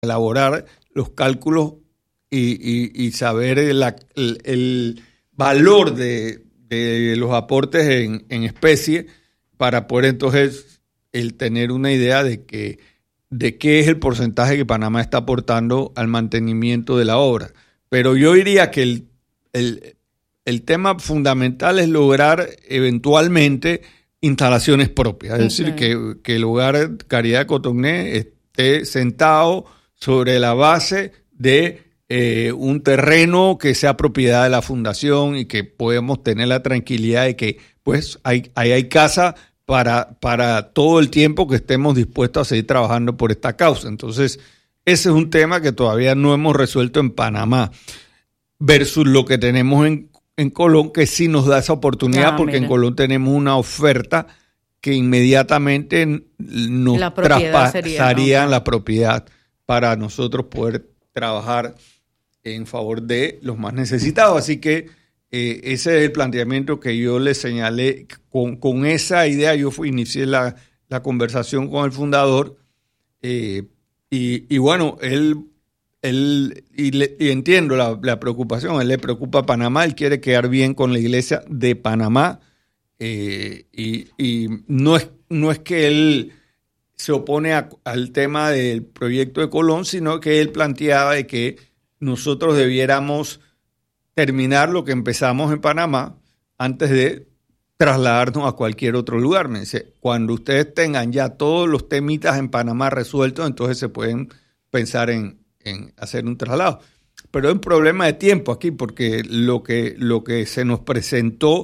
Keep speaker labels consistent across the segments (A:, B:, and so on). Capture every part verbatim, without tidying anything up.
A: elaborar los cálculos y, y, y saber el, el, el valor de, de los aportes en, en especie para poder entonces el tener una idea de que de qué es el porcentaje que Panamá está aportando al mantenimiento de la obra. Pero yo diría que el, el, el tema fundamental es lograr eventualmente instalaciones propias, es okay. decir, que, que el Hogar Caridad de Cotoné esté sentado sobre la base de eh, un terreno que sea propiedad de la fundación y que podemos tener la tranquilidad de que pues hay, hay, hay casa para, para todo el tiempo que estemos dispuestos a seguir trabajando por esta causa. Entonces, ese es un tema que todavía no hemos resuelto en Panamá, versus lo que tenemos en, en Colón, que sí nos da esa oportunidad, ah, porque mira. en Colón tenemos una oferta que inmediatamente nos
B: la
A: traspasaría la propiedad para nosotros poder trabajar en favor de los más necesitados. Así que eh, ese es el planteamiento que yo le señalé. Con, con esa idea yo fui, inicié la, la conversación con el fundador eh, y, y bueno, él, él y, le, y entiendo la, la preocupación, a él le preocupa a Panamá, él quiere quedar bien con la iglesia de Panamá eh, y, y no es, no es que él se opone a, al tema del proyecto de Colón, sino que él planteaba de que nosotros debiéramos terminar lo que empezamos en Panamá antes de trasladarnos a cualquier otro lugar. Me dice, cuando ustedes tengan ya todos los temitas en Panamá resueltos, entonces se pueden pensar en, en hacer un traslado. Pero es un problema de tiempo aquí, porque lo que, lo que se nos presentó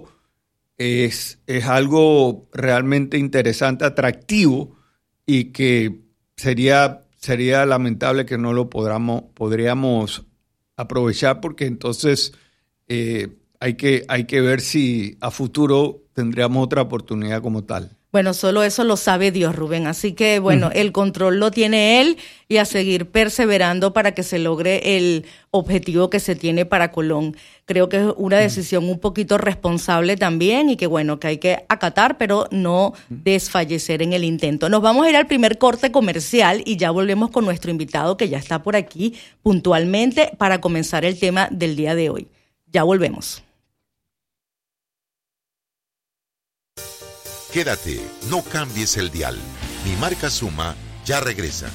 A: es, es algo realmente interesante, atractivo, y que sería, sería lamentable que no lo podamos, podríamos aprovechar, porque entonces eh, hay que, hay que ver si a futuro tendríamos otra oportunidad como tal.
B: Bueno, solo eso lo sabe Dios, Rubén. Así que, bueno, el control lo tiene Él y a seguir perseverando para que se logre el objetivo que se tiene para Colón. Creo que es una decisión un poquito responsable también y que, bueno, que hay que acatar, pero no desfallecer en el intento. Nos vamos a ir al primer corte comercial y ya volvemos con nuestro invitado que ya está por aquí puntualmente para comenzar el tema del día de hoy. Ya volvemos.
C: Quédate, no cambies el dial. Mi marca Suma ya regresa.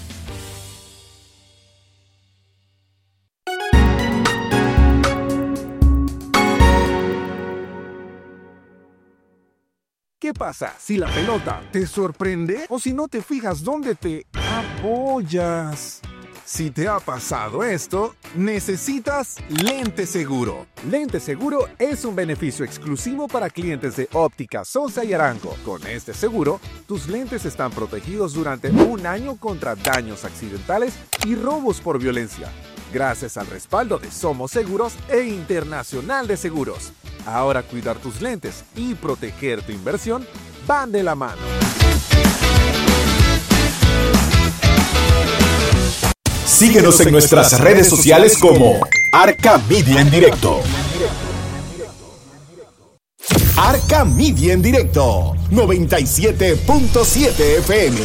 D: ¿Qué pasa si la pelota te sorprende o si no te fijas dónde te apoyas? Si te ha pasado esto, necesitas Lente Seguro. Lente Seguro es un beneficio exclusivo para clientes de Óptica Sosa y Arango. Con este seguro, tus lentes están protegidos durante un año contra daños accidentales y robos por violencia, gracias al respaldo de Somos Seguros e Internacional de Seguros. Ahora cuidar tus lentes y proteger tu inversión van de la mano.
E: Síguenos en nuestras redes sociales como Arca Media en Directo. Arca Media en Directo, noventa y siete punto siete F M.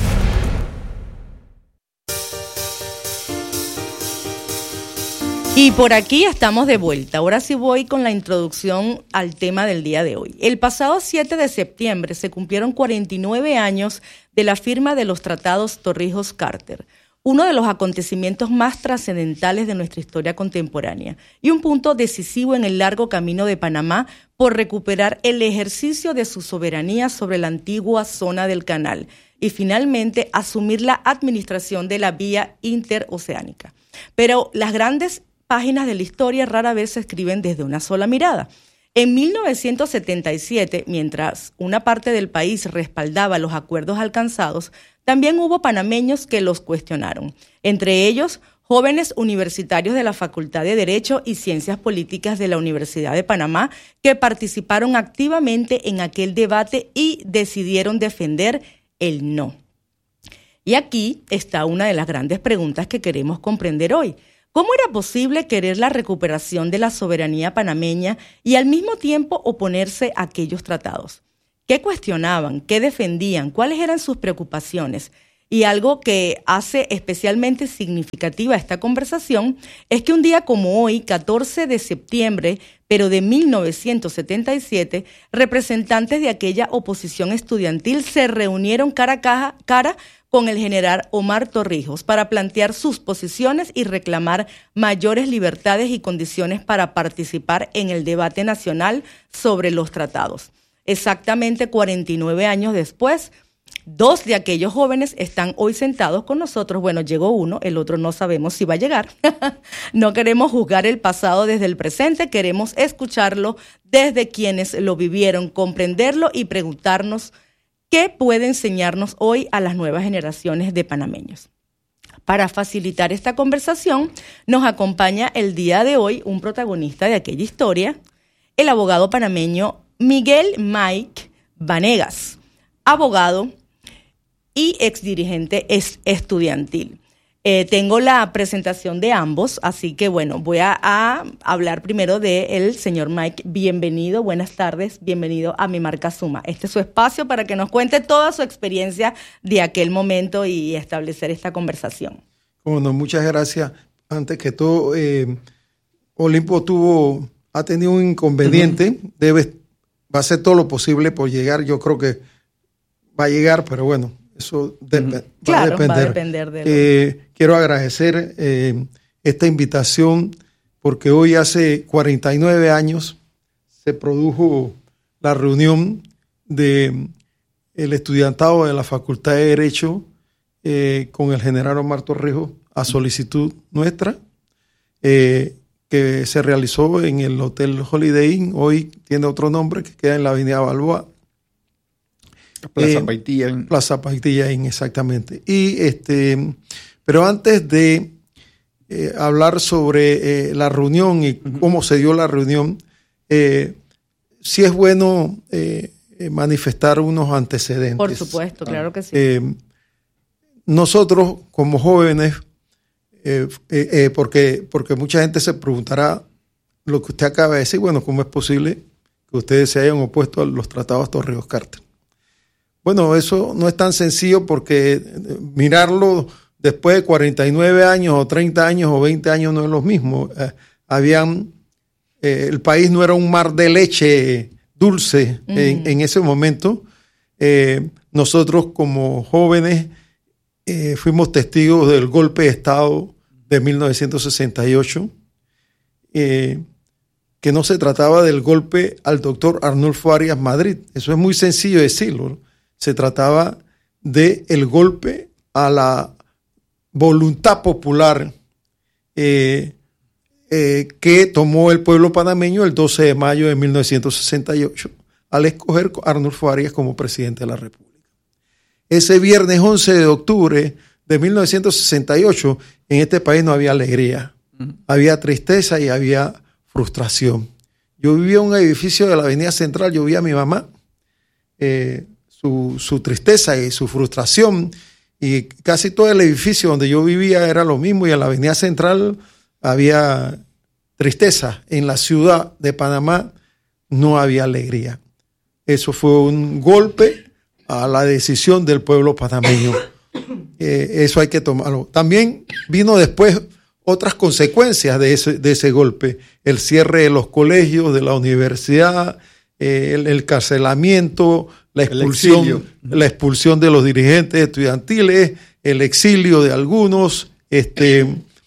B: Y por aquí estamos de vuelta. Ahora sí voy con la introducción al tema del día de hoy. El pasado siete de septiembre se cumplieron cuarenta y nueve años de la firma de los tratados Torrijos-Carter, uno de los acontecimientos más trascendentales de nuestra historia contemporánea y un punto decisivo en el largo camino de Panamá por recuperar el ejercicio de su soberanía sobre la antigua zona del canal y finalmente asumir la administración de la vía interoceánica. Pero las grandes páginas de la historia rara vez se escriben desde una sola mirada. En mil novecientos setenta y siete, mientras una parte del país respaldaba los acuerdos alcanzados, también hubo panameños que los cuestionaron, entre ellos jóvenes universitarios de la Facultad de Derecho y Ciencias Políticas de la Universidad de Panamá que participaron activamente en aquel debate y decidieron defender el no. Y aquí está una de las grandes preguntas que queremos comprender hoy. ¿Cómo era posible querer la recuperación de la soberanía panameña y al mismo tiempo oponerse a aquellos tratados? ¿Qué cuestionaban? ¿Qué defendían? ¿Cuáles eran sus preocupaciones? Y algo que hace especialmente significativa esta conversación es que un día como hoy, catorce de septiembre, pero de mil novecientos setenta y siete, representantes de aquella oposición estudiantil se reunieron cara a cara con el general Omar Torrijos para plantear sus posiciones y reclamar mayores libertades y condiciones para participar en el debate nacional sobre los tratados. Exactamente cuarenta y nueve años después, dos de aquellos jóvenes están hoy sentados con nosotros. Bueno, llegó uno, el otro no sabemos si va a llegar. No queremos juzgar el pasado desde el presente, queremos escucharlo desde quienes lo vivieron, comprenderlo y preguntarnos qué puede enseñarnos hoy a las nuevas generaciones de panameños. Para facilitar esta conversación, nos acompaña el día de hoy un protagonista de aquella historia, el abogado panameño Miguel Mike Vanegas, abogado y exdirigente estudiantil. Eh, tengo la presentación de ambos, así que bueno, voy a, a hablar primero del señor Mike. Bienvenido, buenas tardes, bienvenido a Mi Marca Suma. Este es su espacio para que nos cuente toda su experiencia de aquel momento y establecer esta conversación.
F: Bueno, muchas gracias. Antes que todo, eh, Olimpo tuvo, ha tenido un inconveniente, uh-huh. debe, va a hacer todo lo posible por llegar, yo creo que va a llegar, pero bueno, eso de, uh-huh. va,
B: claro,
F: a depender.
B: va a depender de lo...
F: eh, quiero agradecer eh, esta invitación porque hoy hace cuarenta y nueve años se produjo la reunión del estudiantado de la Facultad de Derecho eh, con el general Omar Torrijos a solicitud nuestra, eh, que se realizó en el Hotel Holiday Inn. Hoy tiene otro nombre, que queda en la Avenida Balboa.
A: Plaza
F: eh,
A: Paitilla Inn.
F: Plaza Paitilla Inn, exactamente. Y este, pero antes de eh, hablar sobre eh, la reunión y uh-huh. cómo se dio la reunión, eh, sí es bueno eh, manifestar unos antecedentes.
B: Por supuesto, claro que sí.
F: Eh, nosotros como jóvenes, eh, eh, eh, porque, porque mucha gente se preguntará lo que usted acaba de decir, bueno, ¿cómo es posible que ustedes se hayan opuesto a los tratados Torrijos-Carter? Bueno, eso no es tan sencillo porque mirarlo después de cuarenta y nueve años o treinta años o veinte años no es lo mismo. Eh, habían, eh, el país no era un mar de leche dulce mm. en, en ese momento. Eh, nosotros como jóvenes eh, fuimos testigos del golpe de Estado de mil novecientos sesenta y ocho, eh, que no se trataba del golpe al doctor Arnulfo Arias Madrid. Eso es muy sencillo decirlo, ¿no? Se trataba del golpe a la voluntad popular eh, eh, que tomó el pueblo panameño el doce de mayo de mil novecientos sesenta y ocho al escoger a Arnulfo Arias como presidente de la República. Ese viernes once de octubre de mil novecientos sesenta y ocho en este país no había alegría, uh-huh. había tristeza y había frustración. Yo vivía en un edificio de la Avenida Central, yo vi a mi mamá, eh, Su, su tristeza y su frustración, y casi todo el edificio donde yo vivía era lo mismo, y en la Avenida Central había tristeza. En la ciudad de Panamá no había alegría. Eso fue un golpe a la decisión del pueblo panameño. Eh, eso hay que tomarlo. También vino después otras consecuencias de ese, de ese golpe: el cierre de los colegios, de la universidad, eh, el, el carcelamiento, la expulsión, la expulsión de los dirigentes estudiantiles, el exilio de algunos, este,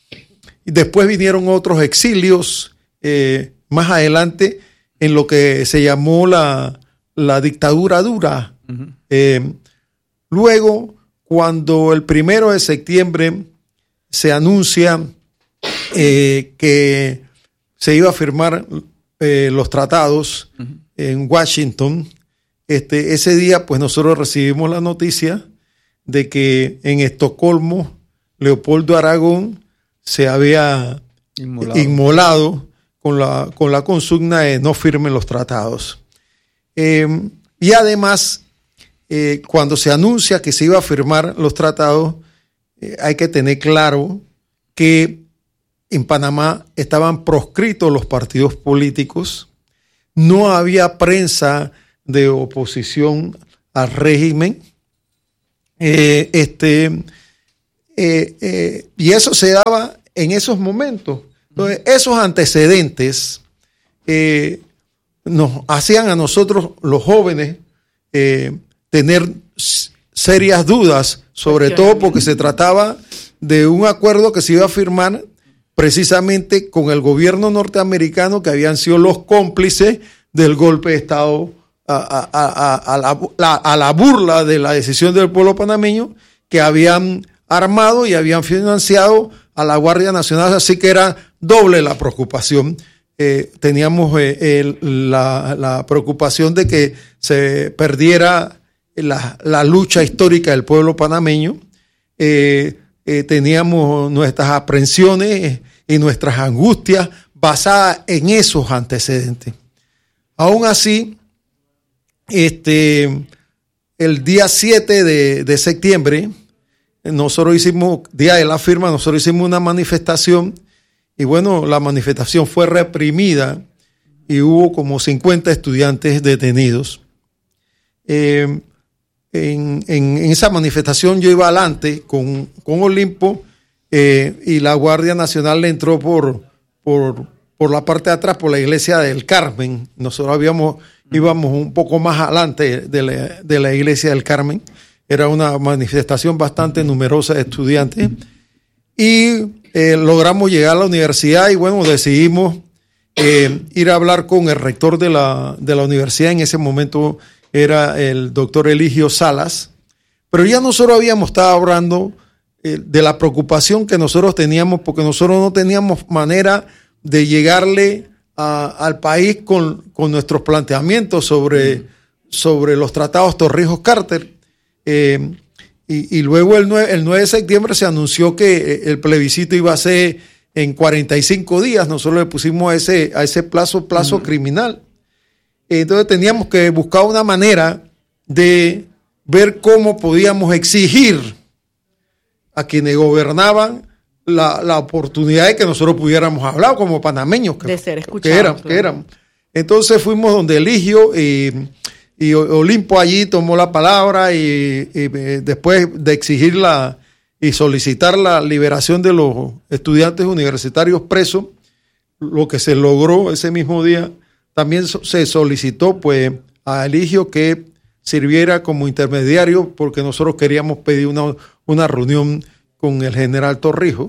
F: y después vinieron otros exilios eh, más adelante en lo que se llamó la, la dictadura dura. Uh-huh. Eh, luego, cuando el primero de septiembre se anuncia eh, que se iba a firmar eh, los tratados uh-huh. en Washington, Este, ese día, pues nosotros recibimos la noticia de que en Estocolmo Leopoldo Aragón se había inmolado, inmolado con, la, con la consigna de no firmen los tratados. Eh, y además, eh, cuando se anuncia que se iba a firmar los tratados, eh, hay que tener claro que en Panamá estaban proscritos los partidos políticos, no había prensa de oposición al régimen, Eh, este, eh, eh, y eso se daba en esos momentos. Entonces, esos antecedentes eh, nos hacían a nosotros, los jóvenes, eh, tener serias dudas, sobre todo porque se trataba de un acuerdo que se iba a firmar precisamente con el gobierno norteamericano, que habían sido los cómplices del golpe de Estado a, a, a, a, la, la, a la burla de la decisión del pueblo panameño, que habían armado y habían financiado a la Guardia Nacional, así que era doble la preocupación. Eh, teníamos eh, el, la, la preocupación de que se perdiera la, la lucha histórica del pueblo panameño, eh, eh, teníamos nuestras aprensiones y nuestras angustias basadas en esos antecedentes. Aún así, este, el día siete de, de septiembre, nosotros hicimos, día de la firma, nosotros hicimos una manifestación y bueno, la manifestación fue reprimida y hubo como cincuenta estudiantes detenidos. Eh, en, en, en esa manifestación yo iba adelante con, con Olimpo eh, y la Guardia Nacional le entró por, por, por la parte de atrás, por la iglesia del Carmen. Nosotros habíamos, íbamos un poco más adelante de la, de la iglesia del Carmen. Era una manifestación bastante numerosa de estudiantes y eh, logramos llegar a la universidad y bueno, decidimos eh, ir a hablar con el rector de la, de la universidad. En ese momento era el doctor Eligio Salas, pero ya nosotros habíamos estado hablando eh, de la preocupación que nosotros teníamos, porque nosotros no teníamos manera de llegarle a, al país con, con nuestros planteamientos sobre, mm. sobre los tratados Torrijos-Carter. Eh, y, y luego el nueve, el nueve de septiembre se anunció que el plebiscito iba a ser en cuarenta y cinco días. Nosotros le pusimos a ese, a ese plazo, plazo uh-huh. criminal. Entonces teníamos que buscar una manera de ver cómo podíamos exigir a quienes gobernaban la, la oportunidad de que nosotros pudiéramos hablar como panameños que,
B: de ser escuchados,
F: que, éramos, claro. que éramos. Entonces fuimos donde Eligio y Y Olimpo allí tomó la palabra y, y después de exigir la, y solicitar la liberación de los estudiantes universitarios presos, lo que se logró ese mismo día, también se solicitó pues a Eligio que sirviera como intermediario porque nosotros queríamos pedir una, una reunión con el general Torrijos.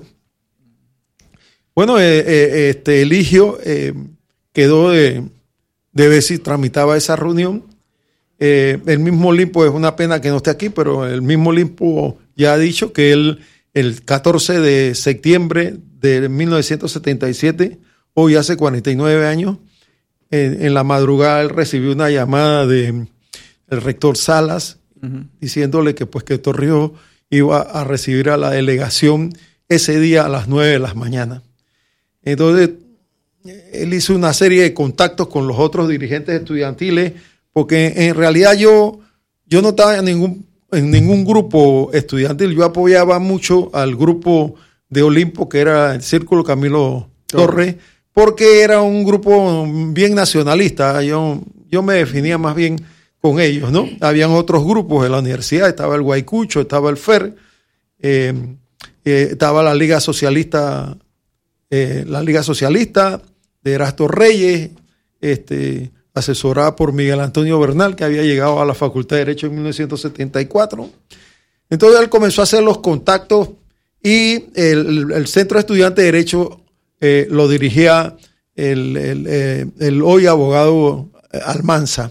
F: Bueno, eh, eh, este Eligio eh, quedó de, de ver si tramitaba esa reunión. Eh, el mismo Olimpo, es una pena que no esté aquí, pero el mismo Olimpo ya ha dicho que él el catorce de septiembre de mil novecientos setenta y siete, hoy hace cuarenta y nueve años, en, en la madrugada él recibió una llamada de el rector Salas uh-huh. diciéndole que pues que Torrijos iba a recibir a la delegación ese día a las nueve de la mañana. Entonces él hizo una serie de contactos con los otros dirigentes estudiantiles, porque en realidad yo, yo no estaba en ningún, en ningún grupo estudiantil. Yo apoyaba mucho al grupo de Olimpo, que era el Círculo Camilo Torres, porque era un grupo bien nacionalista. Yo, yo me definía más bien con ellos, ¿no? Habían otros grupos en la universidad, estaba el Guaycucho, estaba el F E R, eh, eh, estaba la Liga Socialista, eh, la Liga Socialista de Erasto Reyes, este... asesorada por Miguel Antonio Bernal, que había llegado a la Facultad de Derecho en mil novecientos setenta y cuatro. Entonces él comenzó a hacer los contactos y el, el Centro de Estudiantes de Derecho eh, lo dirigía el, el, eh, el hoy abogado Almanza,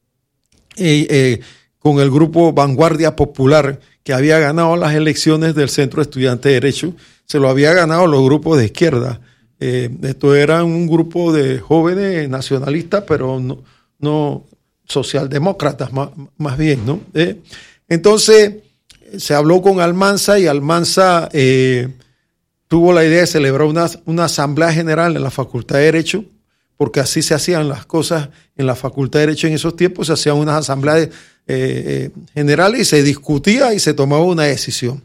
F: y, eh, con el grupo Vanguardia Popular, que había ganado las elecciones del Centro de Estudiantes de Derecho. Se lo había ganado los grupos de izquierda. Eh, esto era un grupo de jóvenes nacionalistas, pero no, no socialdemócratas, más, más bien, ¿no? Eh, entonces, se habló con Almanza y Almanza eh, tuvo la idea de celebrar una, una asamblea general en la Facultad de Derecho, porque así se hacían las cosas en la Facultad de Derecho en esos tiempos, se hacían unas asambleas eh, eh, generales y se discutía y se tomaba una decisión.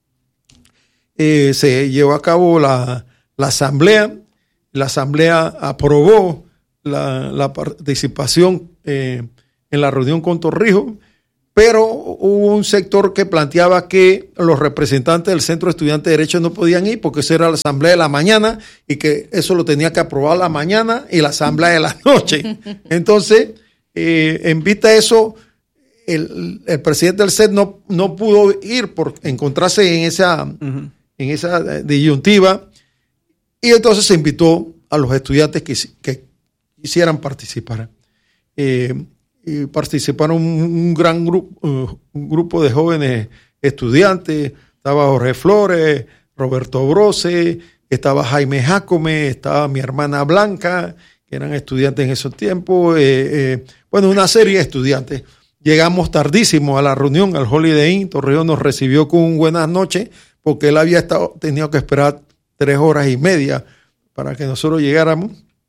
F: Eh, se llevó a cabo la La asamblea, la asamblea aprobó la, la participación eh, en la reunión con Torrijos, pero hubo un sector que planteaba que los representantes del Centro de Estudiantes de Derecho no podían ir porque eso era la asamblea de la mañana y que eso lo tenía que aprobar la mañana y la asamblea de la noche. Entonces, eh, en vista de eso, el, el presidente del C E D no, no pudo ir por encontrarse en esa, uh-huh. en esa disyuntiva, y entonces se invitó a los estudiantes que, que quisieran participar. Eh, y participaron un, un gran grupo, uh, un grupo de jóvenes estudiantes. Estaba Jorge Flores, Roberto Brose, estaba Jaime Jácome, estaba mi hermana Blanca, que eran estudiantes en esos tiempos. Eh, eh, bueno, una serie de estudiantes. Llegamos tardísimo a la reunión, al Holiday Inn. Torrijos nos recibió con un buenas noches, porque él había estado, tenido que esperar tres horas y media para que nosotros llegáramos.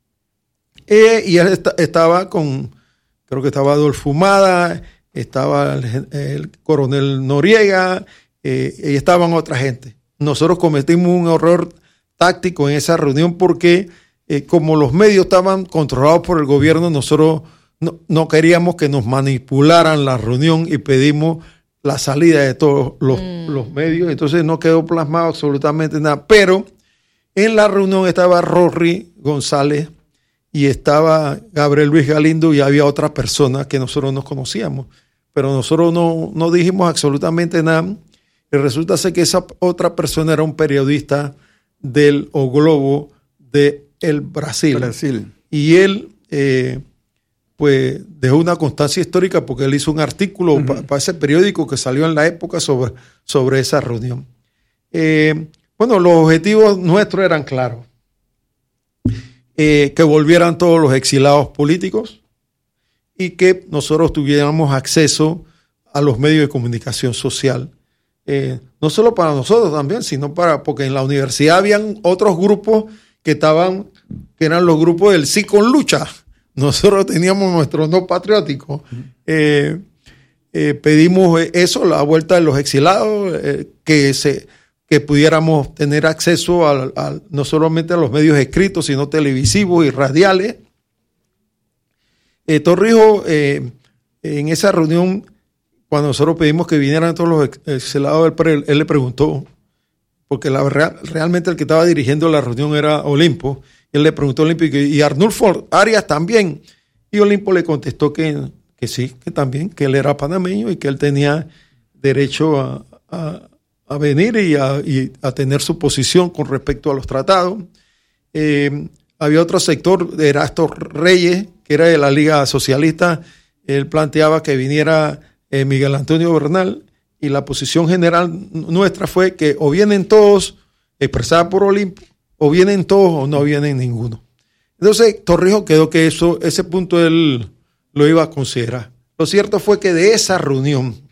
F: Eh, y él est- estaba con... Creo que estaba Adolfo Humada, estaba el, el coronel Noriega, eh, y estaban otra gente. Nosotros cometimos un error táctico en esa reunión porque eh, como los medios estaban controlados por el gobierno, nosotros no, no queríamos que nos manipularan la reunión y pedimos la salida de todos los, mm. los medios. Entonces no quedó plasmado absolutamente nada. Pero en la reunión estaba Rory González, y estaba Gabriel Luis Galindo, y había otra persona que nosotros no conocíamos, pero nosotros no, no dijimos absolutamente nada, y resulta ser que esa otra persona era un periodista del O Globo de el Brasil.
A: Brasil.
F: Y él eh, pues dejó una constancia histórica porque él hizo un artículo uh-huh. para pa ese periódico que salió en la época sobre, sobre esa reunión. Eh, bueno, los objetivos nuestros eran claros. Eh, que volvieran todos los exilados políticos y que nosotros tuviéramos acceso a los medios de comunicación social. Eh, no solo para nosotros también, sino para, porque en la universidad habían otros grupos que estaban, que eran los grupos del Sí con Lucha. Nosotros teníamos nuestro no patriótico. Eh, eh, pedimos eso, la vuelta de los exilados, eh, que se... que pudiéramos tener acceso a, a, no solamente a los medios escritos, sino televisivos y radiales. Eh, Torrijos, eh, en esa reunión, cuando nosotros pedimos que vinieran todos los exilados, él, él le preguntó, porque la, real, realmente el que estaba dirigiendo la reunión era Olimpo, él le preguntó a Olimpo, y Arnulfo Arias también, y Olimpo le contestó que, que sí, que también, que él era panameño y que él tenía derecho a, a a venir y a, y a tener su posición con respecto a los tratados. Eh, había otro sector de Erasto Reyes, que era de la Liga Socialista. Él planteaba que viniera eh, Miguel Antonio Bernal, y la posición general nuestra fue que o vienen todos, expresada por Olimpo, o vienen todos o no vienen ninguno. Entonces Torrijos quedó que eso, ese punto él lo iba a considerar. Lo cierto fue que de esa reunión,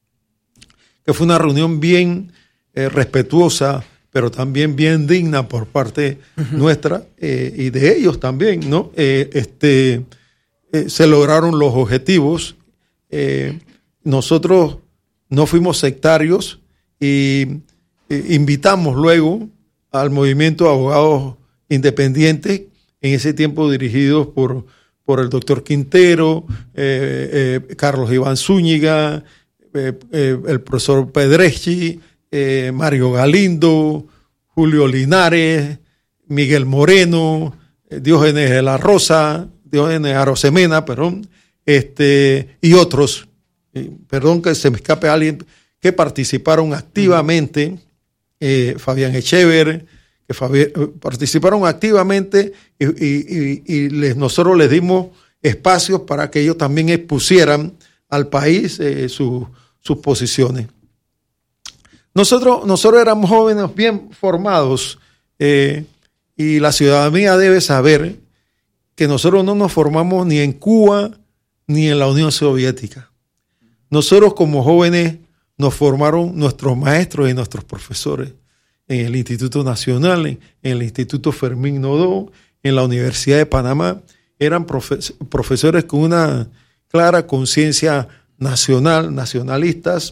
F: que fue una reunión bien eh, respetuosa, pero también bien digna por parte uh-huh. nuestra eh, y de ellos también, ¿no? Eh, este, eh, se lograron los objetivos. Eh, nosotros no fuimos sectarios y eh, invitamos luego al movimiento de abogados independientes, en ese tiempo dirigidos por, por el doctor Quintero, eh, eh, Carlos Iván Zúñiga, Eh, eh, el profesor Pedreschi, eh, Mario Galindo, Julio Linares, Miguel Moreno, eh, Diógenes de la Rosa, Diógenes Arosemena, perdón, este, y otros, eh, perdón que se me escape alguien, que participaron activamente, eh, Fabián Echever, que Fabi- participaron activamente y, y, y, y les, nosotros les dimos espacios para que ellos también expusieran al país eh, su sus posiciones. Nosotros, nosotros éramos jóvenes bien formados eh, y la ciudadanía debe saber que nosotros no nos formamos ni en Cuba ni en la Unión Soviética. Nosotros como jóvenes nos formaron nuestros maestros y nuestros profesores en el Instituto Nacional, en, en el Instituto Fermín Nodó, en la Universidad de Panamá. Eran profe- profesores con una clara conciencia nacional, nacionalistas,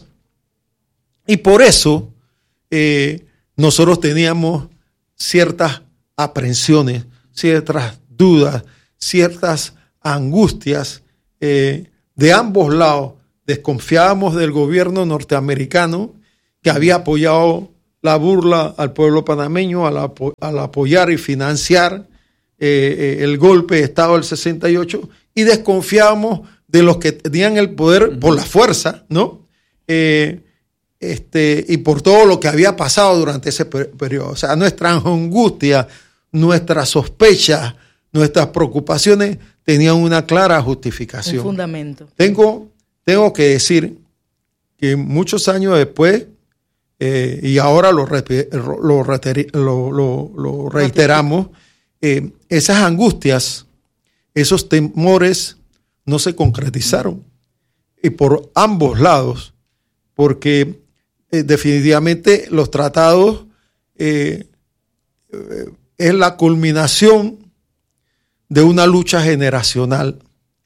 F: y por eso eh, nosotros teníamos ciertas aprensiones, ciertas dudas, ciertas angustias eh, de ambos lados desconfiábamos del gobierno norteamericano que había apoyado la burla al pueblo panameño al, apo al apoyar y financiar eh, eh, el golpe de Estado del sesenta y ocho, y desconfiábamos de los que tenían el poder uh-huh. por la fuerza, ¿no? Eh, este, y por todo lo que había pasado durante ese per periodo. O sea, nuestras angustias, nuestras sospechas, nuestras preocupaciones tenían una clara justificación.
B: Un fundamento.
F: Tengo, tengo que decir que muchos años después, eh, y ahora lo, lo, lo, lo, lo reiteramos, eh, esas angustias, esos temores no se concretizaron. Y por ambos lados, porque eh, definitivamente los tratados eh, eh, es la culminación de una lucha generacional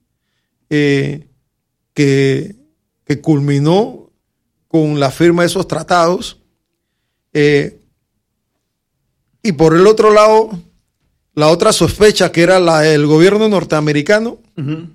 F: eh, que, que culminó con la firma de esos tratados. Eh, y por el otro lado, la otra sospecha, que era la del gobierno norteamericano. Uh-huh.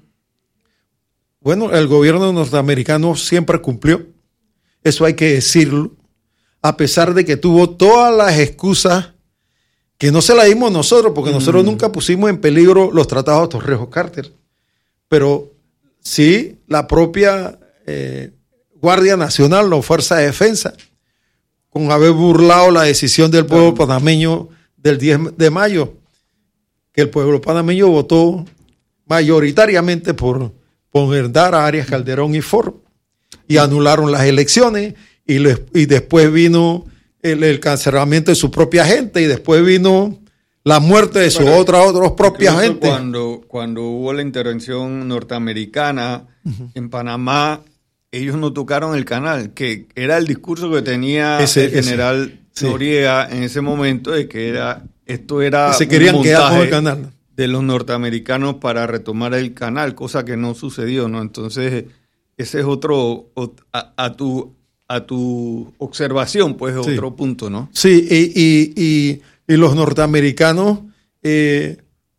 F: Bueno, el gobierno norteamericano siempre cumplió. Eso hay que decirlo. A pesar de que tuvo todas las excusas que no se las dimos nosotros, porque uh-huh. nosotros nunca pusimos en peligro los tratados de Torrijos-Carter. Pero sí la propia eh, Guardia Nacional, la Fuerza de Defensa, con haber burlado la decisión del pueblo uh-huh. panameño del diez de mayo, que el pueblo panameño votó mayoritariamente por dar a Arias Calderón y Ford, y anularon las elecciones, y, le, y después vino el, el cancelamiento de su propia gente, y después vino la muerte de su bueno, otra, otros propia gente.
A: Cuando, cuando hubo la intervención norteamericana uh-huh. en Panamá, ellos no tocaron el canal, que era el discurso que tenía ese, el general ese, Noriega sí. en ese momento, de que era esto era
F: se querían quedar con el canal
A: de los norteamericanos para retomar el canal, cosa que no sucedió, ¿no? Entonces, ese es otro, a, a tu a tu observación, pues, sí. otro punto, ¿no?
F: Sí, y, y, y, y los norteamericanos eh,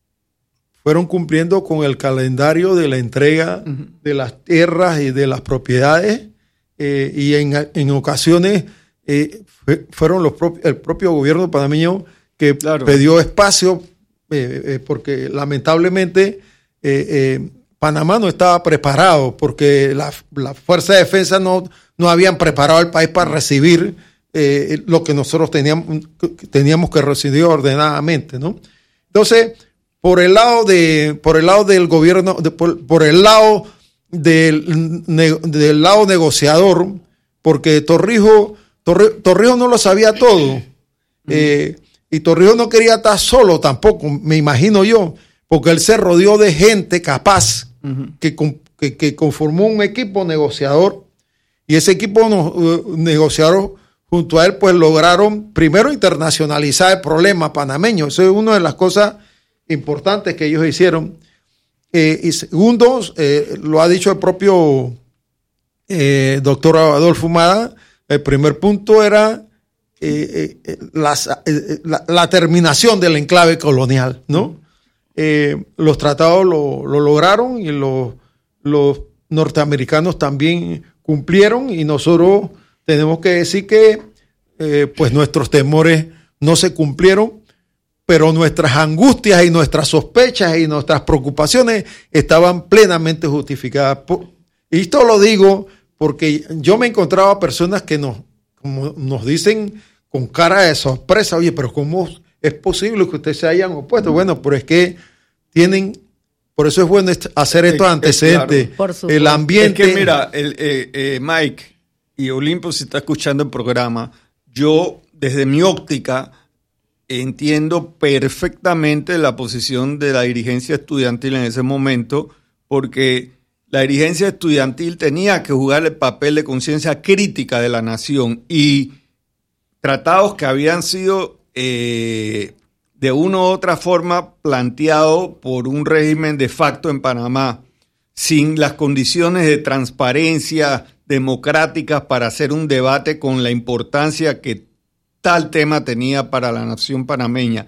F: fueron cumpliendo con el calendario de la entrega uh-huh. de las tierras y de las propiedades, eh, y en, en ocasiones eh, fue, fueron los propios, el propio gobierno panameño que claro. pidió espacio, Eh, eh, porque lamentablemente eh, eh, Panamá no estaba preparado, porque la, la Fuerza de Defensa no, no habían preparado el país para recibir eh, lo que nosotros teníamos, teníamos que recibir ordenadamente, ¿no? Entonces, por el lado de, por el lado del gobierno, de, por, por el lado del, ne, del lado negociador, porque Torrijos, Torrijos, Torrijos no lo sabía todo. Eh, Y Torrijos no quería estar solo tampoco, me imagino yo, porque él se rodeó de gente capaz uh-huh. que, que, que conformó un equipo negociador, y ese equipo no, uh, negociador junto a él pues lograron primero internacionalizar el problema panameño. Eso es una de las cosas importantes que ellos hicieron. Eh, y segundo, eh, lo ha dicho el propio eh, doctor Adolfo Humada, el primer punto era Eh, eh, las, eh, la, la terminación del enclave colonial, ¿no? Eh, los tratados lo, lo lograron, y los, los norteamericanos también cumplieron, y nosotros tenemos que decir que eh, pues nuestros temores no se cumplieron, pero nuestras angustias y nuestras sospechas y nuestras preocupaciones estaban plenamente justificadas. Y esto lo digo porque yo me encontraba personas que nos como nos dicen con cara de sorpresa, oye, pero ¿cómo es posible que ustedes se hayan opuesto? Bueno, pero es que tienen, por eso es bueno hacer estos antecedentes.
A: Claro.
F: El ambiente.
A: Es que mira, el, eh, eh, Mike y Olimpo, si está escuchando el programa, yo desde mi óptica entiendo perfectamente la posición de la dirigencia estudiantil en ese momento, porque la dirigencia estudiantil tenía que jugar el papel de conciencia crítica de la nación, y tratados que habían sido eh, de una u otra forma planteados por un régimen de facto en Panamá, sin las condiciones de transparencia democráticas para hacer un debate con la importancia que tal tema tenía para la nación panameña.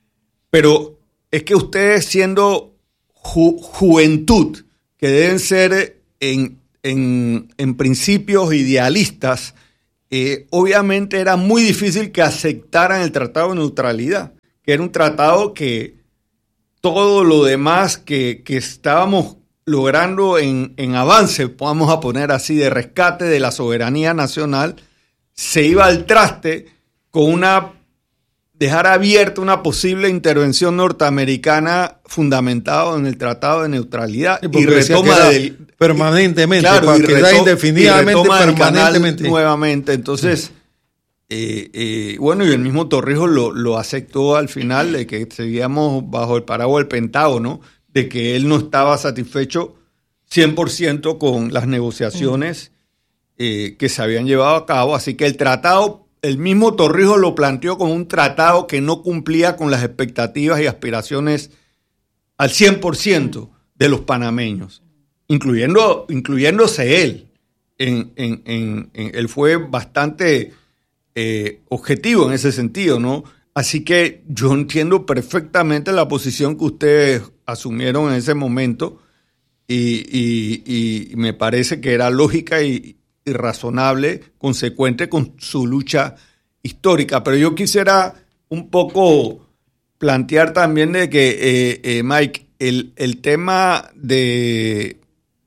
A: Pero es que ustedes, siendo ju- juventud, que deben ser en en, en principios idealistas, eh, obviamente era muy difícil que aceptaran el Tratado de Neutralidad, que era un tratado que todo lo demás que, que estábamos logrando en, en avance, vamos a poner así, de rescate de la soberanía nacional, se iba al traste con una, dejar abierta una posible intervención norteamericana fundamentada en el Tratado de Neutralidad y retoma del,
F: permanentemente,
A: claro,
F: para
A: y
F: que
A: reto,
F: indefinidamente, permanentemente.
A: Nuevamente, entonces... Sí. Eh, eh, bueno, y el mismo Torrijos lo, lo aceptó al final, de que seguíamos bajo el paraguas del Pentágono, de que él no estaba satisfecho cien por ciento con las negociaciones eh, que se habían llevado a cabo. Así que el tratado, el mismo Torrijos lo planteó como un tratado que no cumplía con las expectativas y aspiraciones al cien por ciento de los panameños, incluyendo, incluyéndose él. En, en, en, en, él fue bastante... Eh, objetivo en ese sentido, ¿no? Así que yo entiendo perfectamente la posición que ustedes asumieron en ese momento y, y, y me parece que era lógica y, y razonable, consecuente con su lucha histórica. Pero yo quisiera un poco plantear también de que, eh, eh, Mike, el, el tema de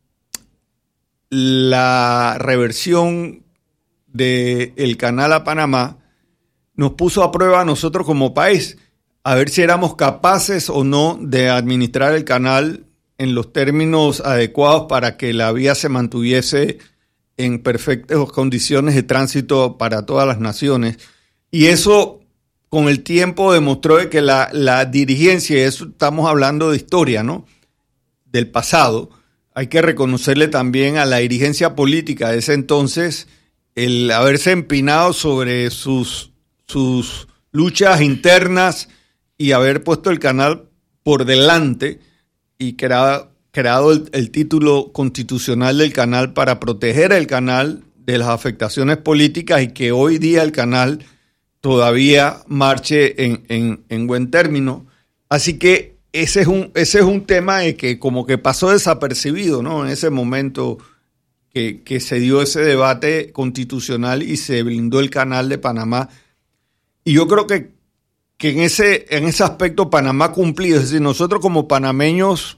A: la reversión del canal a Panamá nos puso a prueba a nosotros como país, a ver si éramos capaces o no de administrar el canal en los términos adecuados para que la vía se mantuviese en perfectas condiciones de tránsito para todas las naciones. Y eso con el tiempo demostró de que la, la dirigencia, y eso estamos hablando de historia, ¿no?, del pasado, hay que reconocerle también a la dirigencia política de ese entonces el haberse empinado sobre sus, sus luchas internas y haber puesto el canal por delante y creado, creado el, el título constitucional del canal para proteger el canal de las afectaciones políticas y que hoy día el canal todavía marche en, en, en buen término. Así que ese es un, ese es un tema de que como que pasó desapercibido, ¿no?, en ese momento Que, que se dio ese debate constitucional y se blindó el canal de Panamá. Y yo creo que, que en, ese, en ese aspecto Panamá ha cumplido. Es decir, nosotros como panameños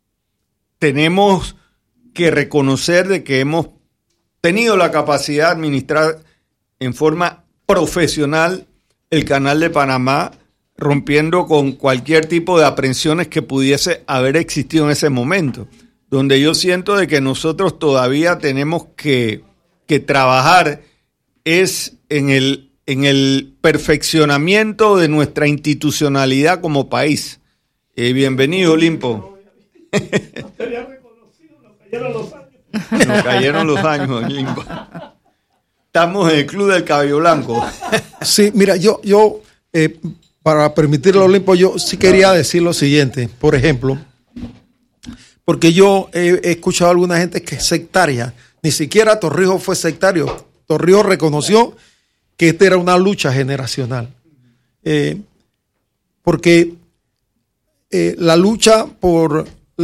A: tenemos que reconocer de que hemos tenido la capacidad de administrar en forma profesional el canal de Panamá, rompiendo con cualquier tipo de aprensiones que pudiese haber existido en ese momento. Donde yo siento de que nosotros todavía tenemos que, que trabajar es en el, en el perfeccionamiento de nuestra institucionalidad como país. Eh, bienvenido, Olimpo. No te había reconocido, nos cayeron los años. Nos cayeron los años, Olimpo. Estamos en el Club del Cabello Blanco.
F: Sí, mira, yo, yo eh, para permitirle a Olimpo, yo sí quería decir lo siguiente, por ejemplo... Porque yo he, he escuchado a alguna gente que es sectaria. Ni siquiera Torrijos fue sectario. Torrijos reconoció que esta era una lucha generacional. Eh, porque eh, la lucha por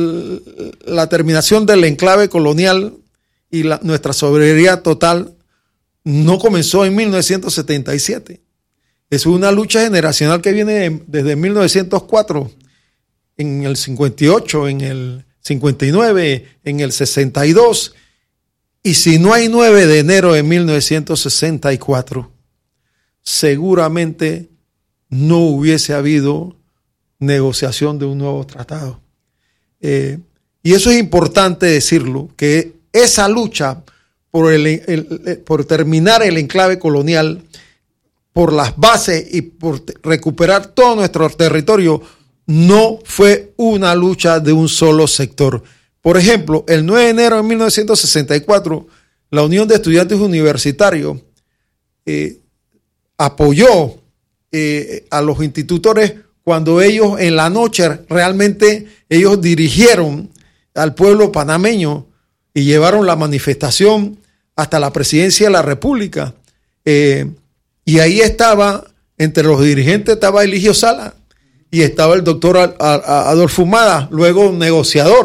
F: la terminación del enclave colonial y la, nuestra soberanía total no comenzó en mil novecientos setenta y siete. Es una lucha generacional que viene desde mil novecientos cuatro, en el cincuenta y ocho, en el cincuenta y nueve, en el sesenta y dos, y si no hay nueve de enero de mil novecientos sesenta y cuatro, seguramente no hubiese habido negociación de un nuevo tratado. Eh, y eso es importante decirlo, que esa lucha por, el, el, el, por terminar el enclave colonial, por las bases y por recuperar todo nuestro territorio, no fue una lucha de un solo sector. Por ejemplo, el nueve de enero de mil novecientos sesenta y cuatro, la Unión de Estudiantes Universitarios eh, apoyó eh, a los institutores cuando ellos en la noche realmente ellos dirigieron al pueblo panameño y llevaron la manifestación hasta la presidencia de la República. Eh, y ahí estaba, entre los dirigentes estaba Eligio Sala, y estaba el doctor Adolfo Humada, luego negociador,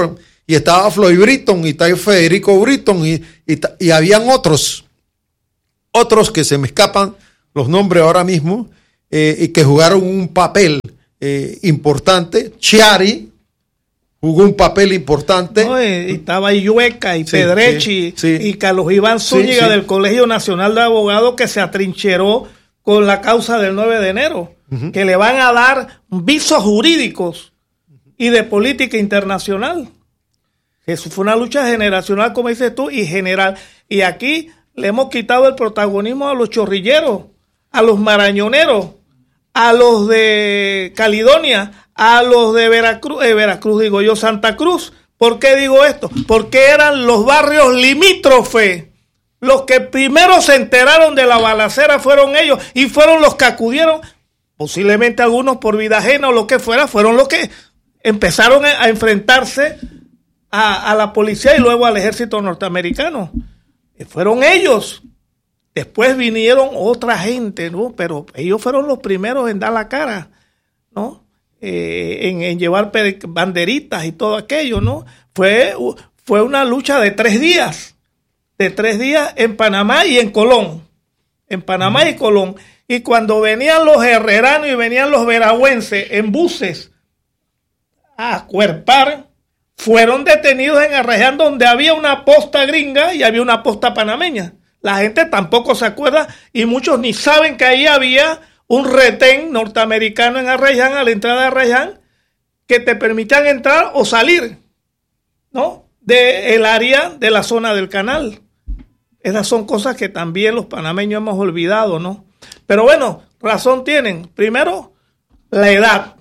F: y estaba Floyd Britton, y está Federico Britton, y, y, y habían otros, otros que se me escapan los nombres ahora mismo, eh, y que jugaron un papel eh, importante. Chiari jugó un papel importante.
G: No, y estaba Illueca y
F: Sí,
G: Pedrechi
F: sí, sí.
G: y Carlos Iván Zúñiga
F: Sí, sí.
G: del Colegio Nacional de Abogados, que se atrincheró con la causa del nueve de enero, uh-huh. que le van a dar visos jurídicos y de política internacional. Eso fue una lucha generacional, como dices tú, y general. Y aquí le hemos quitado el protagonismo a los chorrilleros, a los marañoneros, a los de Caledonia, a los de Veracruz, eh, Veracruz digo yo, Santa Cruz. ¿Por qué digo esto? Porque eran los barrios limítrofes. Los que primero se enteraron de la balacera fueron ellos, y fueron los que acudieron, posiblemente algunos por vida ajena o lo que fuera, fueron los que empezaron a enfrentarse a, a la policía y luego al ejército norteamericano. Fueron ellos. Después vinieron otra gente, ¿no? Pero ellos fueron los primeros en dar la cara, ¿no? Eh, en, en llevar banderitas y todo aquello, ¿no? Fue, fue una lucha de tres días, de tres días en Panamá y en Colón, en Panamá y Colón. Y cuando venían los herreranos y venían los veragüenses en buses a acuerpar, fueron detenidos en Arreján, donde había una posta gringa y había una posta panameña. La gente tampoco se acuerda y muchos ni saben que ahí había un retén norteamericano en Arreján, a la entrada de Arreján, que te permitían entrar o salir, ¿no? Del área de la zona del canal. Esas son cosas que también los panameños hemos olvidado, ¿no? Pero bueno, razón tienen. Primero, la edad.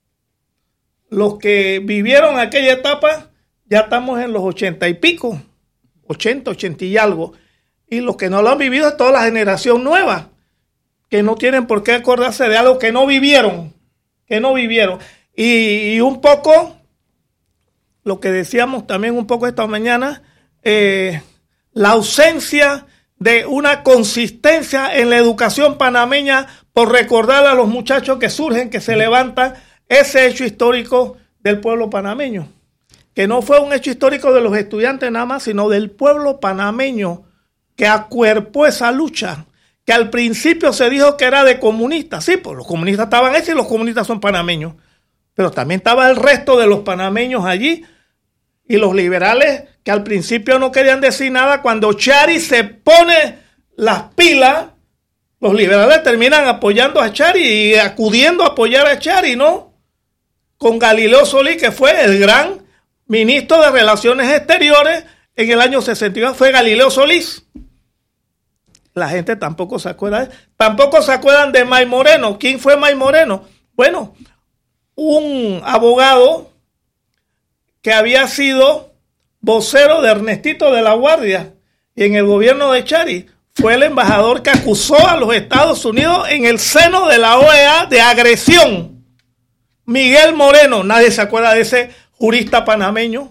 G: Los que vivieron aquella etapa, ya estamos en los ochenta y pico, ochenta, ochenta y algo. Y los que no lo han vivido es toda la generación nueva, que no tienen por qué acordarse de algo que no vivieron, que no vivieron. Y, y un poco, lo que decíamos también un poco esta mañana, eh, la ausencia de una consistencia en la educación panameña por recordar a los muchachos que surgen, que se levantan, ese hecho histórico del pueblo panameño, que no fue un hecho histórico de los estudiantes nada más, sino del pueblo panameño, que acuerpó esa lucha, que al principio se dijo que era de comunistas. Sí, pues los comunistas estaban hechos y los comunistas son panameños, pero también estaba el resto de los panameños allí, y los liberales que al principio no querían decir nada. Cuando Chiari se pone las pilas, los liberales terminan apoyando a Chiari y acudiendo a apoyar a Chiari, ¿no? Con Galileo Solís, que fue el gran ministro de Relaciones Exteriores en el año sesenta y dos, fue Galileo Solís. La gente tampoco se acuerda de él. Tampoco se acuerdan de May Moreno. ¿Quién fue May Moreno? Bueno, un abogado que había sido vocero de Ernestito de la Guardia y en el gobierno de Chiari. Fue el embajador que acusó a los Estados Unidos en el seno de la O E A de agresión. Miguel Moreno. Nadie se acuerda de ese jurista panameño.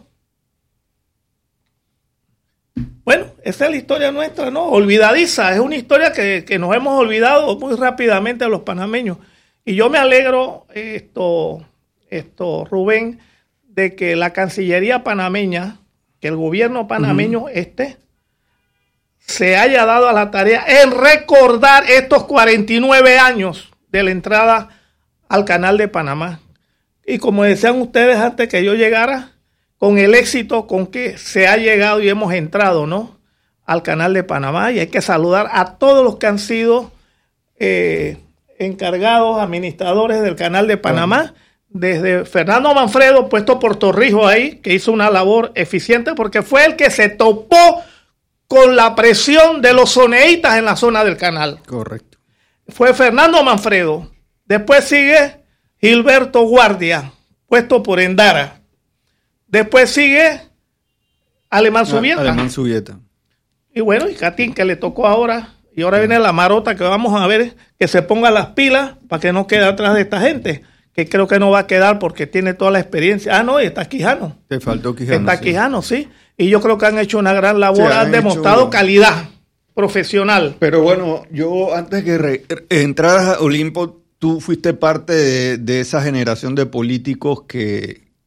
G: Bueno, esa es la historia nuestra, ¿no? Olvidadiza, es una historia que, que nos hemos olvidado muy rápidamente a los panameños. Y yo me alegro, esto, esto, Rubén, de que la Cancillería panameña, que el gobierno panameño uh-huh. este, se haya dado a la tarea en recordar estos cuarenta y nueve años de la entrada al Canal de Panamá. Y como decían ustedes antes que yo llegara, con el éxito con que se ha llegado y hemos entrado, ¿no?, al Canal de Panamá. Y hay que saludar a todos los que han sido eh, encargados, administradores del Canal de Panamá, desde Fernando Manfredo, puesto por Torrijos ahí, que hizo una labor eficiente porque fue el que se topó con la presión de los soneitas en la zona del canal.
A: Correcto.
G: Fue Fernando Manfredo. Después sigue Gilberto Guardia, puesto por Endara. Después sigue Alemán Subieta.
A: Alemán Subieta.
G: Y bueno, y Catín, que le tocó ahora. Y ahora viene la marota que vamos a ver, que se ponga las pilas para que no quede atrás de esta gente, que creo que no va a quedar porque tiene toda la experiencia. Ah, no, y está Quijano.
A: Te faltó Quijano.
G: Está
A: sí.
G: Quijano, sí. Y yo creo que han hecho una gran labor, sí, han, han demostrado hecho... calidad profesional.
A: Pero bueno, yo antes que re- entraras a Olimpo, tú fuiste parte de, de esa generación de políticos que,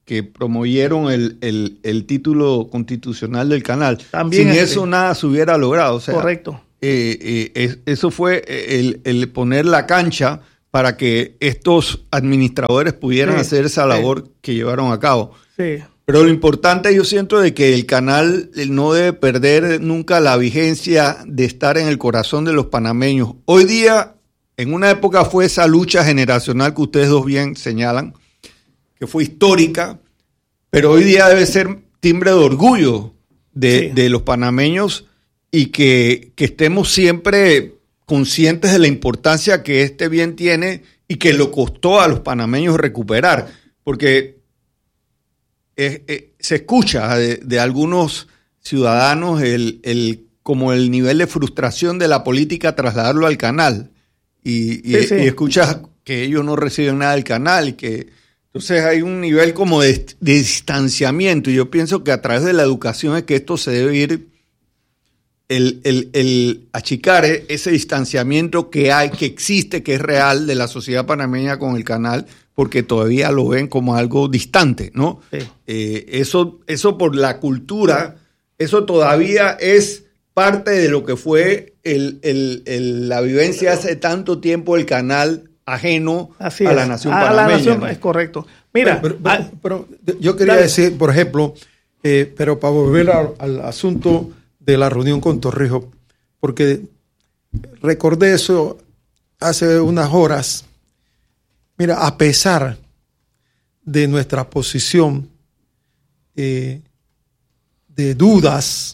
A: que promovieron el, el, el título constitucional del canal.
G: También
A: Sin
G: este.
A: eso nada se hubiera logrado. O sea,
G: correcto.
A: Eh, eh, es, eso fue el, el poner la cancha para que estos administradores pudieran
G: Sí,
A: hacer esa labor
G: sí.
A: que llevaron a cabo.
G: Sí.
A: Pero lo importante, yo siento de que el canal no debe perder nunca la vigencia de estar en el corazón de los panameños. Hoy día, en una época fue esa lucha generacional que ustedes dos bien señalan, que fue histórica, pero hoy día debe ser timbre de orgullo de,
G: Sí.
A: de los panameños y que, que estemos siempre conscientes de la importancia que este bien tiene y que lo costó a los panameños recuperar, porque eh, eh, se escucha de, de algunos ciudadanos el, el, como el nivel de frustración de la política trasladarlo al canal y, y,
G: Sí, sí.
A: y escuchas que ellos no reciben nada del canal y que entonces hay un nivel como de, de distanciamiento y yo pienso que a través de la educación es que esto se debe ir El, el, el achicar ese distanciamiento que hay, que existe, que es real de la sociedad panameña con el canal, porque todavía lo ven como algo distante, ¿no?
G: Sí.
A: Eh, eso, eso por la cultura, eso todavía es parte de lo que fue el, el, el, la vivencia hace tanto tiempo del canal ajeno
G: Así
A: a
G: es.
A: la nación
G: a
A: panameña.
G: la nación,
A: ¿no?
G: es correcto. Mira,
F: pero, pero,
G: ah,
F: pero, pero yo quería
G: dale.
F: decir, por ejemplo, eh, pero para volver a, al asunto de la reunión con Torrijos, porque recordé eso hace unas horas. Mira, a pesar de nuestra posición eh, de dudas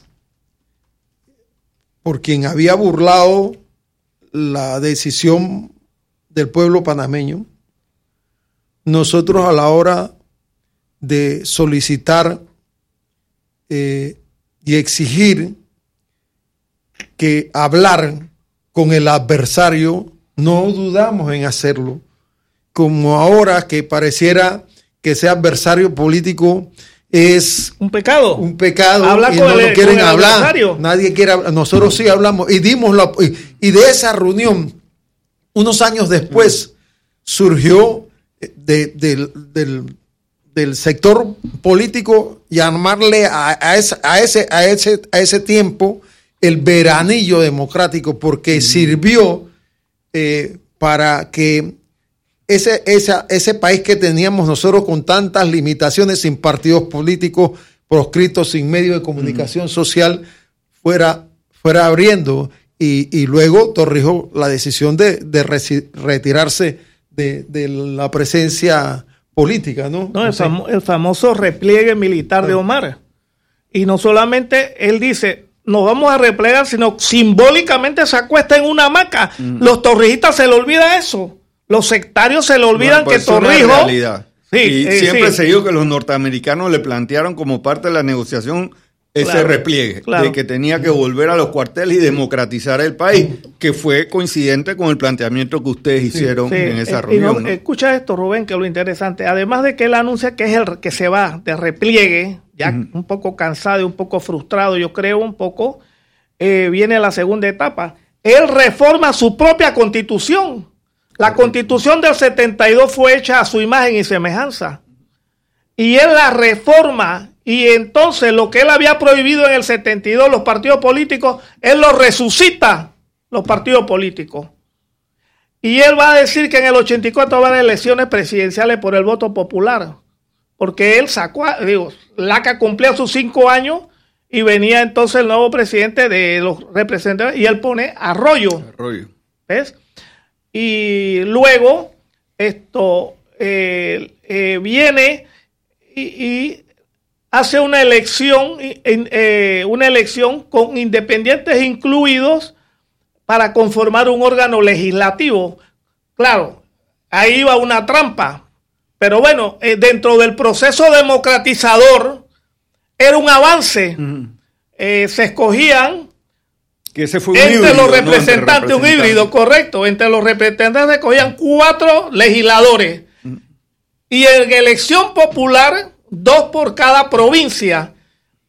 F: por quien había burlado la decisión del pueblo panameño, nosotros a la hora de solicitar eh, y exigir que hablar con el adversario, no dudamos en hacerlo, como ahora que pareciera que ese adversario político es
G: un pecado.
F: un pecado
G: Habla
F: y
G: con
F: no
G: el-
F: lo quieren
G: con el
F: hablar.
G: adversario.
F: Nadie quiere hablar. Nosotros sí hablamos y dimos la y, y de esa reunión, unos años después, surgió de, del, del, del sector político llamarle a, a, ese, a, ese, a, ese, a ese tiempo el veranillo democrático, porque sirvió eh, para que ese, esa, ese país que teníamos nosotros con tantas limitaciones, sin partidos políticos proscritos, sin medios de comunicación social, fuera, fuera abriendo. Y, y luego Torrijos la decisión de, de resi- retirarse de, de la presencia política, ¿no?
G: No, el,
F: No sé.
G: famo- el famoso repliegue militar de Omar. Y no solamente él dice, nos vamos a replegar, sino simbólicamente se acuesta en una hamaca. Los torrijistas se le olvida eso. Los sectarios se le olvidan
A: Bueno, pues
G: que
A: es una
G: Torrijos...
A: realidad.
G: Sí,
A: y
G: eh,
A: siempre
G: sí.
A: se dijo que los norteamericanos le plantearon como parte de la negociación ese
G: Claro,
A: repliegue,
G: claro.
A: de que tenía que volver a los cuarteles y democratizar el país, que fue coincidente con el planteamiento que ustedes hicieron
G: Sí,
A: en esa
G: eh, y
A: reunión.
G: no-
A: ¿no?
G: Escucha esto, Rubén, que es lo interesante. Además de que él anuncia que es el que se va de repliegue, ya
A: Ujú.
G: un poco cansado y un poco frustrado, yo creo un poco, eh, viene la segunda etapa. Él reforma su propia constitución. La constitución del setenta y dos fue hecha a su imagen y semejanza. Y él la reforma. Y entonces lo que él había prohibido en el setenta y dos, los partidos políticos, él lo resucita, los partidos políticos. Y él va a decir que en el ochenta y cuatro va a haber elecciones presidenciales por el voto popular. Porque él sacó, a- digo, Laca cumplía sus cinco años y venía entonces el nuevo presidente de los representantes y él pone Arroyo.
A: Arroyo.
G: ¿Ves? Y luego esto eh, eh, viene y, y hace una elección, y- en, eh, una elección con independientes incluidos para conformar un órgano legislativo. Claro, ahí va una trampa, pero bueno, eh, dentro del proceso democratizador era un avance.
A: Ujú.
G: Eh, se escogían
A: Que ese fue un
G: entre
A: híbrido,
G: los
A: ¿no? Entre
G: representantes, un
A: representantes.
G: híbrido, correcto. Entre los representantes cogían cuatro legisladores. Y en elección popular, dos por cada provincia.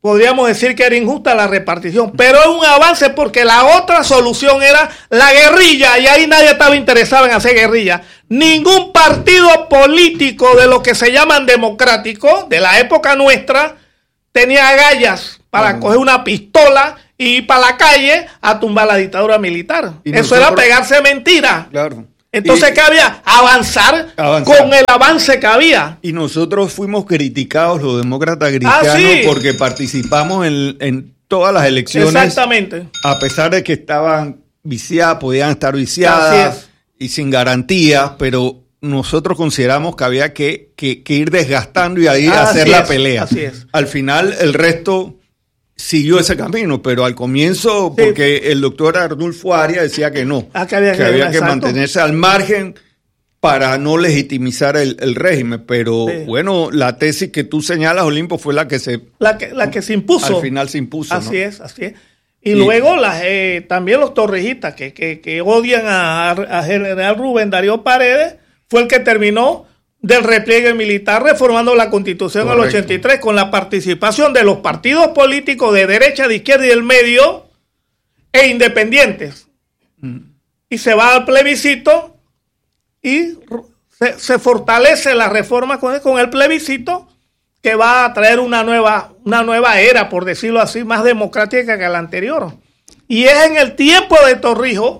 G: podríamos decir que era injusta la repartición, pero es un avance porque la otra solución era la guerrilla y ahí nadie estaba interesado en hacer guerrilla. Ningún partido político de lo que se llaman democráticos de la época nuestra tenía agallas para uh-huh. coger una pistola y ir para la calle a tumbar la dictadura militar. Eso nosotros, era pegarse mentira.
A: Claro.
G: Entonces, y, ¿qué había? Avanzar, avanzar con el avance que había.
A: Y nosotros fuimos criticados, los demócratas cristianos, ah, ¿sí? porque participamos en, en todas las elecciones.
G: Exactamente.
A: A pesar de que estaban viciadas, podían estar viciadas y sin garantías, pero nosotros consideramos que había que, que, que ir desgastando y ahí ah, hacer la es, pelea.
G: Así es.
A: Al final, el resto siguió ese camino, pero al comienzo, sí. porque el doctor Arnulfo Arias decía que no,
G: ah, que había que,
A: que, había que mantenerse al margen para no legitimizar el, el régimen, pero sí. bueno, la tesis que tú señalas, Olimpo, fue la que se
G: la que, la que se impuso.
A: Al final se impuso.
G: Así
A: ¿no?
G: es, así es. Y, y luego las, eh, también los torrijistas que, que, que odian a, a General Rubén Darío Paredes, fue el que terminó del repliegue militar reformando la Constitución del ochenta y tres con la participación de los partidos políticos de derecha, de izquierda y del medio e independientes. Mm. Y se va al plebiscito y se, se fortalece la reforma con el, con el plebiscito que va a traer una nueva, una nueva era, por decirlo así, más democrática que la anterior. Y es en el tiempo de Torrijos,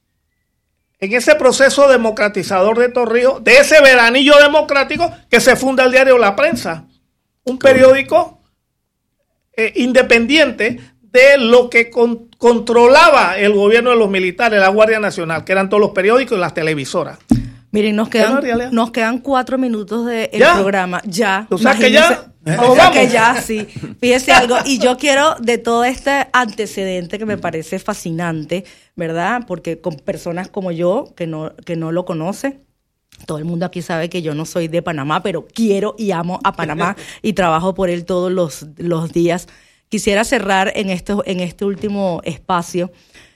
G: en ese proceso democratizador de Torrijos, de ese veranillo democrático, que se funda el diario La Prensa, un periódico eh, independiente de lo que con, controlaba el gobierno de los militares, la Guardia Nacional, que eran todos los periódicos y las televisoras.
B: Miren, nos quedan, nos quedan cuatro minutos del
G: ¿Ya?
B: programa. Ya.
G: O sea que ya.
B: O sea que ya, sí. Fíjese algo. Y yo quiero, de todo este antecedente que me parece fascinante, ¿verdad? Porque con personas como yo, que no, que no lo conoce, todo el mundo aquí sabe que yo no soy de Panamá, pero quiero y amo a Panamá y trabajo por él todos los, los días. Quisiera cerrar en, esto, en este último espacio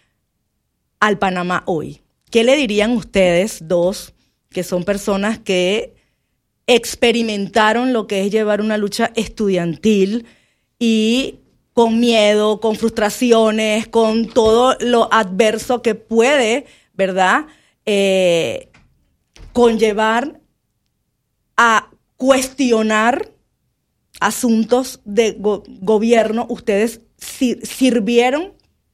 B: al Panamá hoy. ¿Qué le dirían ustedes dos, que son personas que experimentaron lo que es llevar una lucha estudiantil y con miedo, con frustraciones, con todo lo adverso que puede, ¿verdad?, eh, conllevar a cuestionar asuntos de go- gobierno? Ustedes sir- sirvieron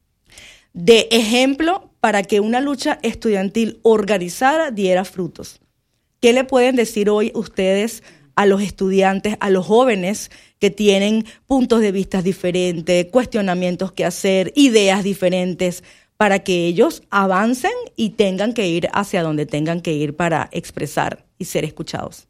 B: de ejemplo para que una lucha estudiantil organizada diera frutos. ¿Qué le pueden decir hoy ustedes a los estudiantes, a los jóvenes que tienen puntos de vista diferentes, cuestionamientos que hacer, ideas diferentes, para que ellos avancen y tengan que ir hacia donde tengan que ir para expresar y ser escuchados?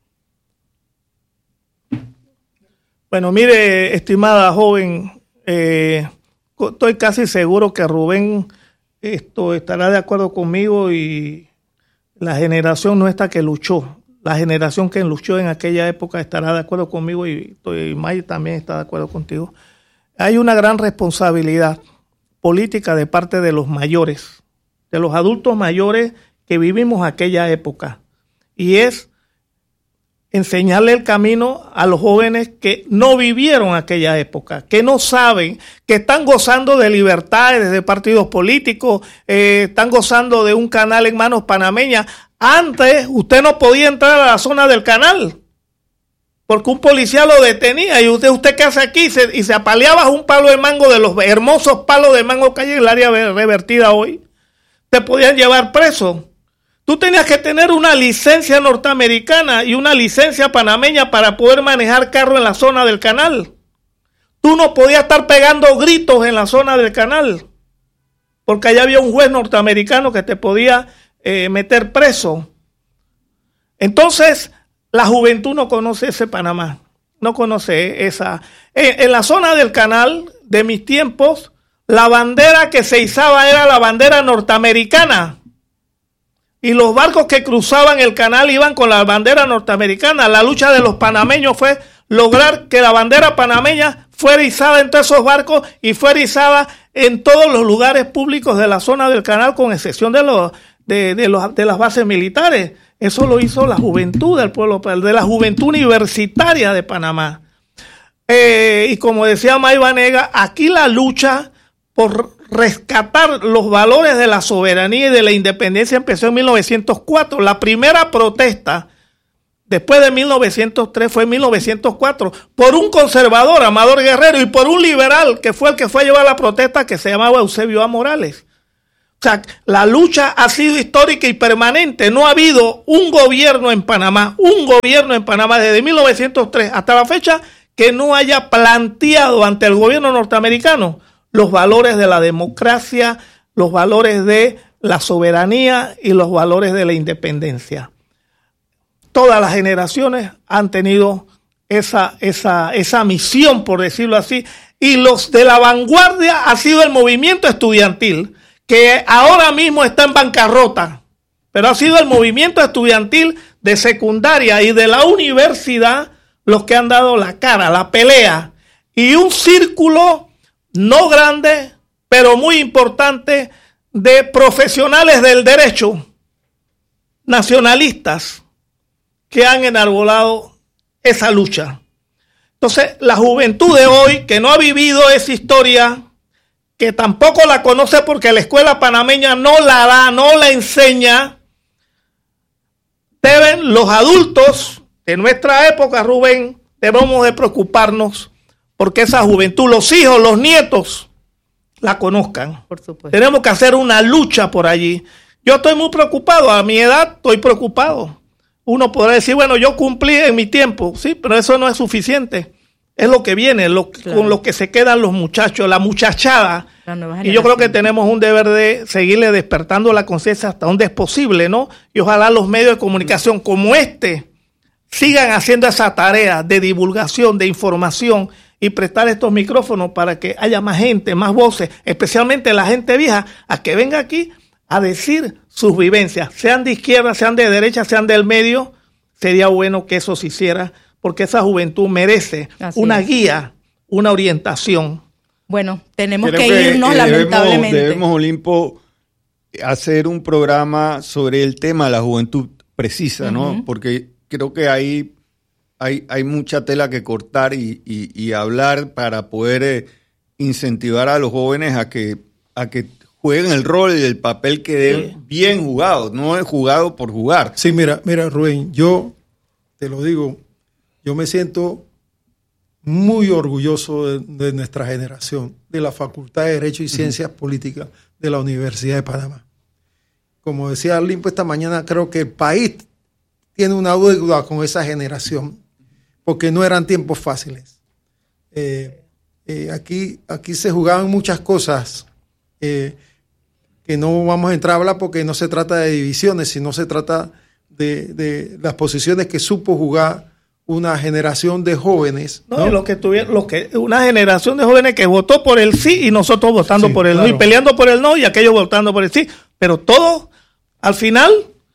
G: Bueno, mire, estimada joven, eh, estoy casi seguro que Rubén esto estará de acuerdo conmigo y la generación nuestra que luchó, la generación que luchó en aquella época estará de acuerdo conmigo y, y May también está de acuerdo contigo. Hay una gran responsabilidad política de parte de los mayores, de los adultos mayores que vivimos aquella época, y es enseñarle el camino a los jóvenes que no vivieron aquella época, que no saben, que están gozando de libertades de partidos políticos, eh, están gozando de un canal en manos panameñas. Antes usted no podía entrar a la zona del canal porque un policía lo detenía y usted, usted ¿qué hace aquí? Y se, y se apaleaba un palo de mango, de los hermosos palos de mango que hay en el área revertida hoy. Te podían llevar preso. Tú tenías que tener una licencia norteamericana y una licencia panameña para poder manejar carro en la zona del canal. Tú no podías estar pegando gritos en la zona del canal, porque allá había un juez norteamericano que te podía eh, meter preso. Entonces, la juventud no conoce ese Panamá, no conoce esa. En, en la zona del canal, de mis tiempos, la bandera que se izaba era la bandera norteamericana. Y los barcos que cruzaban el canal iban con la bandera norteamericana. La lucha de los panameños fue lograr que la bandera panameña fuera izada en todos esos barcos y fuera izada en todos los lugares públicos de la zona del canal, con excepción de, los, de, de, los, de las bases militares. Eso lo hizo la juventud del pueblo, de la juventud universitaria de Panamá. eh, y como decía May Vanega, aquí la lucha por rescatar los valores de la soberanía y de la independencia empezó en mil novecientos cuatro. La primera protesta después de mil novecientos tres fue en mil novecientos cuatro, por un conservador, Amador Guerrero, y por un liberal, que fue el que fue a llevar la protesta, que se llamaba Eusebio A. Morales. O sea, la lucha ha sido histórica y permanente. No ha habido un gobierno en Panamá, un gobierno en Panamá desde mil novecientos tres hasta la fecha que no haya planteado ante el gobierno norteamericano los valores de la democracia, los valores de la soberanía y los valores de la independencia. Todas las generaciones han tenido esa, esa, esa misión, por decirlo así, y los de la vanguardia ha sido el movimiento estudiantil, que ahora mismo está en bancarrota, pero ha sido el movimiento estudiantil de secundaria y de la universidad los que han dado la cara, la pelea, y un círculo no grande, pero muy importante, de profesionales del derecho, nacionalistas, que han enarbolado esa lucha. Entonces, la juventud de hoy, que no ha vivido esa historia, que tampoco la conoce porque la escuela panameña no la da, no la enseña, deben los adultos de nuestra época, Rubén, debemos de preocuparnos porque esa juventud, los hijos, los nietos, la conozcan.
B: Por supuesto.
G: Tenemos que hacer una lucha por allí. Yo estoy muy preocupado, a mi edad estoy preocupado. Uno podrá decir, bueno, yo cumplí en mi tiempo, sí, pero eso no es suficiente. Es lo que viene, lo, claro. Con lo que se quedan los muchachos, la muchachada. La y yo creo que tenemos un deber de seguirle despertando la conciencia hasta donde es posible, ¿no? Y ojalá los medios de comunicación como este sigan haciendo esa tarea de divulgación, de información y prestar estos micrófonos para que haya más gente, más voces, especialmente la gente vieja, a que venga aquí a decir sus vivencias, sean de izquierda, sean de derecha, sean del medio. Sería bueno que eso se hiciera, porque esa juventud merece Así una es. guía, una orientación.
B: Bueno, tenemos Creo que irnos, que, eh, lamentablemente.
A: Debemos, debemos, Olimpo, hacer un programa sobre el tema de la juventud precisa, uh-huh. ¿no? Porque creo que ahí hay, hay mucha tela que cortar y, y, y hablar para poder eh, incentivar a los jóvenes a que, a que jueguen el rol y el papel que deben sí. bien jugado, no es jugado por jugar.
F: Sí, mira, mira, Rubén, yo te lo digo, yo me siento muy orgulloso de, de nuestra generación, de la Facultad de Derecho y Ciencias uh-huh. Políticas de la Universidad de Panamá. Como decía Limpo esta mañana, creo que el país tiene una deuda con esa generación, porque no eran tiempos fáciles. Eh, eh, aquí, aquí se jugaban muchas cosas eh, que no vamos a entrar a hablar porque no se trata de divisiones, sino se trata de, de las posiciones que supo jugar una generación de jóvenes.
G: No, ¿no? Los que tuvieron, los que, una generación de jóvenes que votó por el sí y nosotros votando sí, por el claro. no, y peleando por el no y aquellos votando por el sí, pero todo al final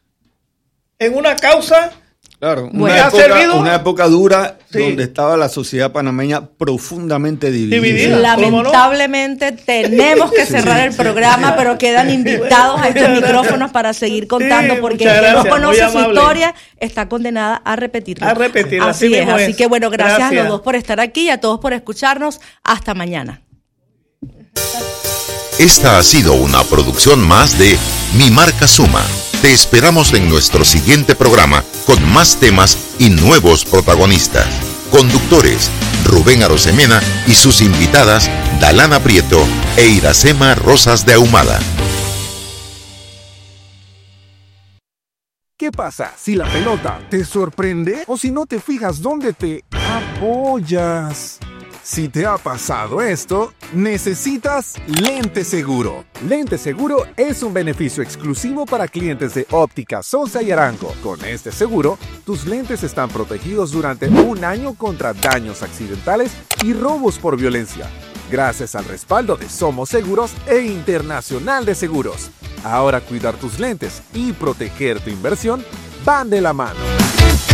G: en una causa.
A: Claro, una, bueno, época, servido, una época dura sí. donde estaba la sociedad panameña profundamente dividida. dividida.
B: Lamentablemente no? tenemos que cerrar sí, el programa, sí. pero quedan invitados a estos micrófonos para seguir contando, sí, porque el que no conoce su historia está condenada a repetirlo.
G: A repetirlo.
B: Así, así es, así es. Que bueno, gracias, gracias a los dos por estar aquí y a todos por escucharnos. Hasta mañana.
C: Esta ha sido una producción más de Mi Marca Suma. Te esperamos en nuestro siguiente programa con más temas y nuevos protagonistas. Conductores, Rubén Arosemena y sus invitadas, Dalana Prieto e Iracema Rosas de Ahumada.
D: ¿Qué pasa si la pelota te sorprende o si no te fijas dónde te apoyas? Si te ha pasado esto, necesitas Lente Seguro. Lente Seguro es un beneficio exclusivo para clientes de Óptica Sosa y Arango. Con este seguro, tus lentes están protegidos durante un año contra daños accidentales y robos por violencia, gracias al respaldo de Somos Seguros e Internacional de Seguros. Ahora cuidar tus lentes y proteger tu inversión van de la mano.